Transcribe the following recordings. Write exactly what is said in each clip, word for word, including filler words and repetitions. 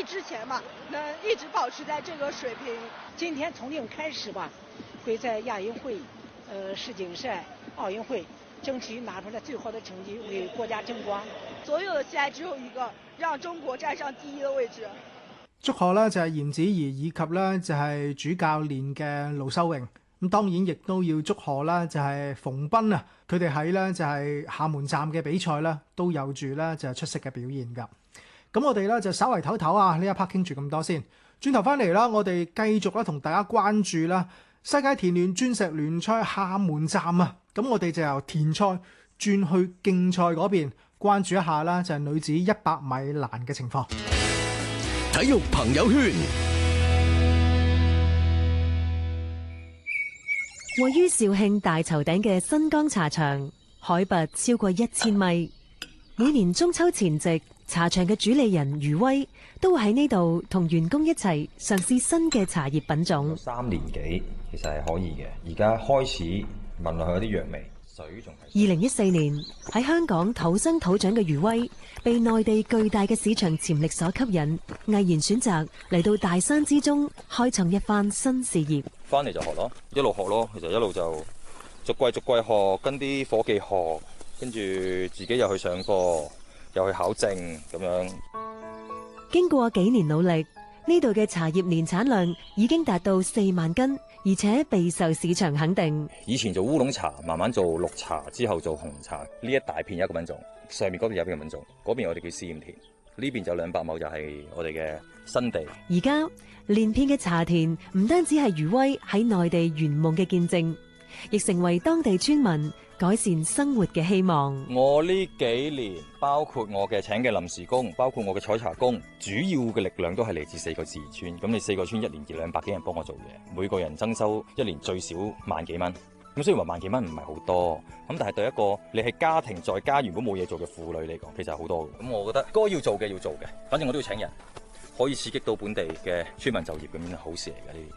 疫之前嘛，能一直保持在这个水平。 今天从今开始吧，会在亚运会、呃世锦赛、奥运会争取拿出来最好的成绩，为國家爭光。 所有的期待只有一個，讓中國站上第一的位置。 祝賀咧就係嚴子怡以及咧就係主教練嘅盧秀榮。咁當然亦都要祝賀啦，就係馮彬啊，佢哋喺咧就係廈門站嘅比賽啦，都有住咧就係出色嘅表現㗎。咁我哋咧就稍為唞唞啊，呢一 part 傾住咁多先，轉頭翻嚟啦，我哋繼續咧同大家關注啦世界田聯鑽石聯賽廈門站啊。咁我哋就由田賽轉去競賽嗰邊，關注一下啦，就係女子一百米欄嘅情況。 體育朋友圈。 位於肇慶大頭頂嘅新江茶場，海拔超過一千米。每年中秋前夕，茶場嘅主理人余威都會喺呢度同員工一齊嘗試新嘅茶葉品種。 三年幾其實係可以嘅，而家開始聞落去有啲藥味。水仲係。 二零一四年喺香港土生土長嘅余威，被內地巨大嘅市場潛力所吸引，毅然選擇嚟到大山之中開創一番新事業。 翻嚟就學咯，一路學咯，其實一路就逐季逐季學，跟啲伙計學，跟住自己又去上課，又去考證咁樣。 經過幾年努力，呢度嘅茶葉年產量已經達到四萬斤，而且備受市場肯定。 以前做烏龍茶，慢慢做綠茶，之後做紅茶，呢一大片有一個品種，上面嗰邊有一個品種，嗰邊我哋叫試驗田，呢邊就兩百畝就係我哋嘅新地。 而家連片嘅茶田唔單止係余威喺內地圓夢嘅見證，亦成為當地村民改善生活嘅希望。 我呢幾年包括我嘅請嘅臨時工，包括我嘅採茶工，主要嘅力量都係嚟自四個自然村。咁你四個村一年二兩百幾人幫我做嘢，每個人增收一年最少萬幾蚊。咁雖然話萬幾蚊唔係好多，咁但係對一個你係家庭在家如果冇嘢做嘅婦女嚟講，其實係好多嘅。咁我覺得該要做嘅要做嘅，反正我都要請人，可以刺激到本地嘅村民就業，咁樣係好事嚟嘅呢啲。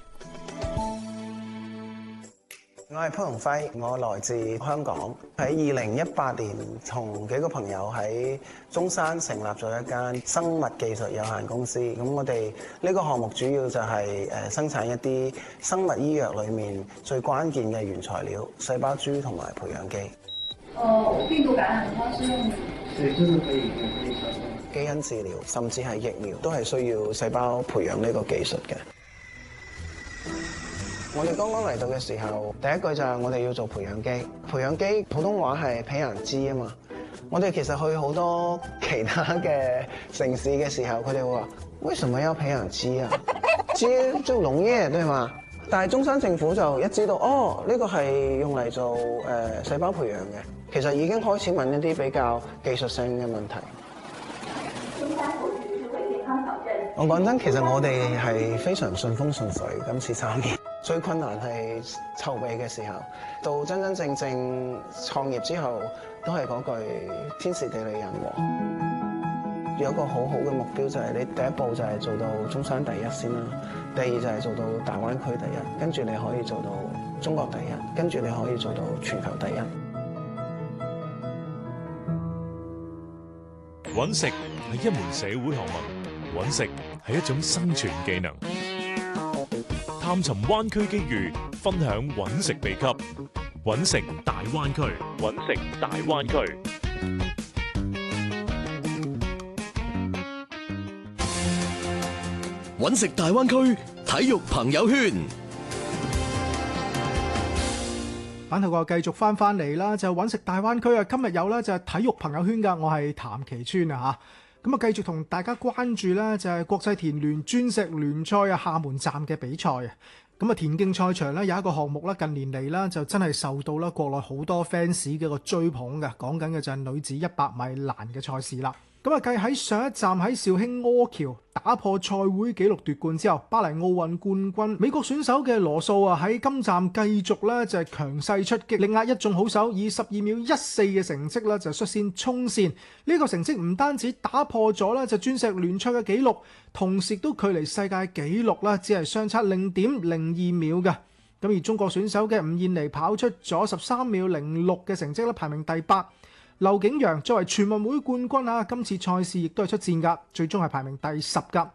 我係潘鴻輝，我來自香港。喺二零一八年，同幾個朋友喺中山成立咗一間生物技術有限公司。咁我哋呢個項目主要就係誒生產一啲生物醫藥裏面最關鍵嘅原材料——細胞株同埋培養基。 哦，病毒感染它是用？對，就是可以可以操作。 基因治療甚至係疫苗都係需要細胞培養呢個技術嘅。我哋剛剛嚟到嘅時候，第一句就係我哋要做培養基。培養基普通話係培養基啊嘛。我哋其實去好多其他嘅城市嘅時候，佢哋會話：為什麼要培養基啊？基就農業對嘛？但係中山政府就一知道，哦，呢個係用嚟做誒、呃、細胞培養嘅，其實已經開始問一啲比較技術性嘅問題。我講真，其實我哋係非常順風順水，今次參與。最困難係籌備嘅時候，到真真正正創業之後，都係嗰句天時地利人和。有一個好好嘅目標就係你第一步就係做到中山第一先啦，第二就係做到大灣區第一，跟住你可以做到中國第一，跟住你可以做到全球第一。 揾食係一門社會學問，揾食係一種生存技能。探尋灣區機遇，分享揾食秘笈。揾食大灣區，揾食大灣區。 揾食大灣區體育朋友圈。 反頭個繼續翻翻嚟啦，就揾食大灣區啊！今日有咧就係體育朋友圈噶，我係譚其川啊嚇。咁啊，繼續同大家關注咧，就係國際田聯鑽石聯賽啊，廈門站嘅比賽啊。咁啊，田徑賽場咧有一個項目啦，近年嚟啦就真係受到啦國內好多 fans 嘅個追捧嘅。講緊嘅就係女子一百米欄嘅賽事啦。咁啊，繼喺上一站喺肇慶柯橋打破賽會紀錄奪冠之後，巴黎奧運冠軍美國選手嘅羅素啊喺今站繼續咧就係強勢出擊，力壓一眾好手，以十二秒一四嘅成績咧就率先衝線。呢個成績唔單止打破咗咧就鑽石聯賽嘅紀錄，同時都距離世界紀錄啦只係相差零點零二秒嘅。咁而中國選手嘅吳燕妮跑出咗十三秒零六嘅成績咧，排名第八。劉景陽作為全運會冠軍啊，今次賽事亦都係出戰㗎，最終係排名第十㗎。